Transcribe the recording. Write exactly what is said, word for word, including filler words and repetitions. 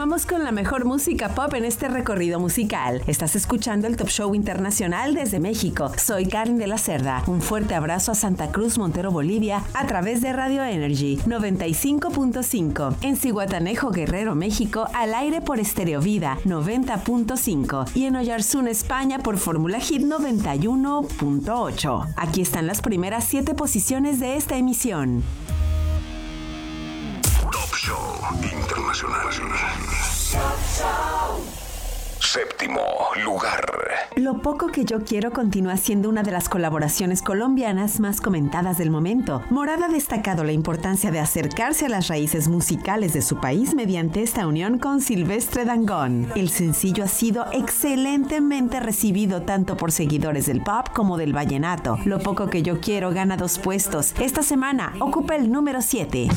Continuamos con la mejor música pop en este recorrido musical. Estás escuchando el Top Show Internacional desde México. Soy Karen de la Cerda. Un fuerte abrazo a Santa Cruz, Montero, Bolivia, a través de Radio Energy noventa y cinco punto cinco. En Zihuatanejo, Guerrero, México, al aire por Estéreo Vida noventa punto cinco. Y en Oyarzún, España, por Fórmula Hit noventa y uno punto ocho. Aquí están las primeras siete posiciones de esta emisión. Top Show Internacional. Séptimo lugar. Lo poco que yo quiero continúa siendo una de las colaboraciones colombianas más comentadas del momento. Morada ha destacado la importancia de acercarse a las raíces musicales de su país mediante esta unión con Silvestre Dangond. El sencillo ha sido excelentemente recibido tanto por seguidores del pop como del vallenato. Lo poco que yo quiero gana dos puestos. Esta semana ocupa el número siete.